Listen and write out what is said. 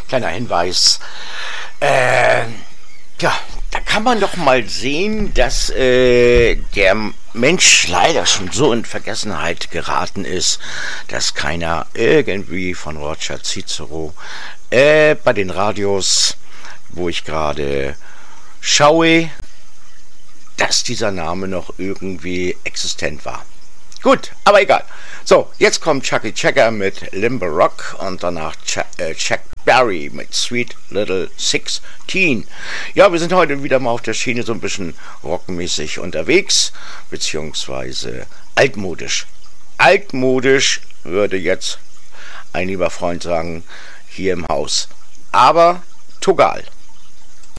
kleiner Hinweis. Ja, da kann man doch mal sehen, dass der Mensch leider schon so in Vergessenheit geraten ist, dass keiner irgendwie von Roger Cicero bei den Radios, wo ich gerade schaue, dass dieser Name noch irgendwie existent war. Gut, aber egal. So, jetzt kommt Chucky Checker mit Limber Rock und danach Chuck Berry mit Sweet Little 16. Ja, wir sind heute wieder mal auf der Schiene so ein bisschen rockmäßig unterwegs, beziehungsweise altmodisch. Altmodisch würde jetzt ein lieber Freund sagen, hier im Haus. Aber Togal.